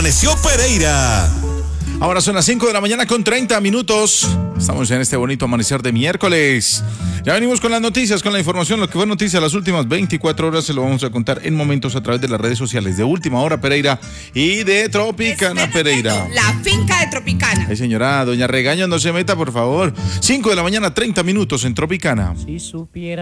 Amaneció Pereira. Ahora son las 5 de la mañana con 30 minutos. Estamos en este bonito amanecer de miércoles. Ya venimos con las noticias, con la información, lo que fue noticia las últimas 24 horas. Se lo vamos a contar en momentos a través de las redes sociales de Última Hora Pereira y de Tropicana Pereira. La finca de Tropicana. Ay, señora, doña Regaño, no se meta, por favor. 5 de la mañana, 30 minutos en Tropicana. Si supiera